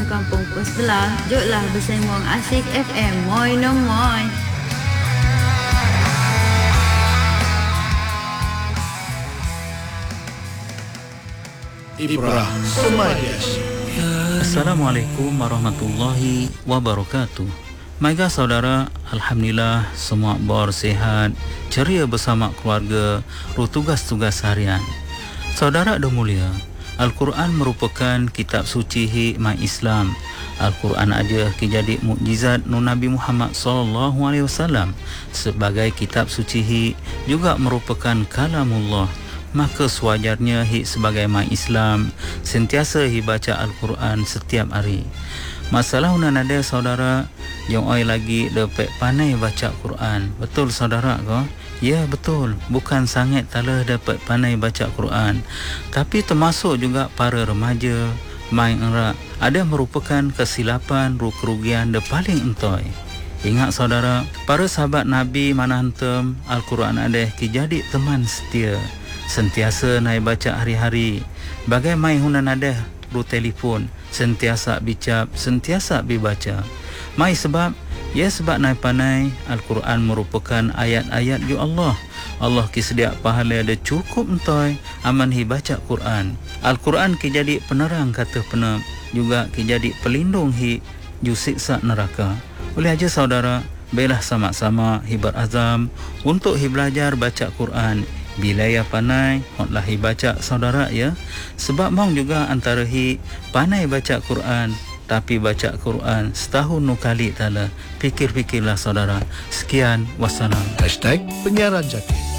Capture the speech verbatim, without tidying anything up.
orang kampung pos belah. Joklah bersembang Asyik F M. Moi no moi. Ibrah Remaja. Assalamualaikum warahmatullahi wabarakatuh. Maiga saudara, alhamdulillah semua bor sihat, ceria bersama keluarga, ru tugas-tugas harian. Saudara dah mulia, Al-Quran merupakan kitab suci hikmah Islam. Al-Quran aja ki jadi mukjizat nu Nabi Muhammad sallallahu alaihi wasallam sebagai kitab suci hi juga merupakan kalamullah. Maka sewajarnya hi sebagai mak Islam sentiasa hi baca Al-Quran setiap hari. Masalah unan ada saudara yang oi lagi dapat pandai baca Quran. Betul saudara ko? Ya betul. Bukan sangat talah dapat pandai baca Quran. Tapi termasuk juga para remaja main erak. Ada merupakan kesilapan ru kerugian de paling entoi. Ingat saudara, para sahabat Nabi mana hantem Al-Quran ada ki jadi teman setia. Sentiasa naik baca hari-hari. Bagai mai hunan ada ru telefon, sentiasa bicap, sentiasa dibaca. Mai sebab ya sebab naik panai Al-Quran merupakan ayat-ayat ju Allah. Allah ki sedia pahala ada cukup entoi aman hi baca Quran. Al-Quran ki jadi penerang kata penep, juga ki jadi pelindung hi ju siksa neraka. Oleh aja saudara, belah sama-sama hi berazam untuk hi belajar baca Quran. Bila ya panai, hotlah hi baca saudara ya. Sebab mong juga antara hi panai baca Quran, tapi baca Quran setahun nu kali tala. Fikir-fikirlah saudara. Sekian, wassalam. Hashtag Penyiaran Jati.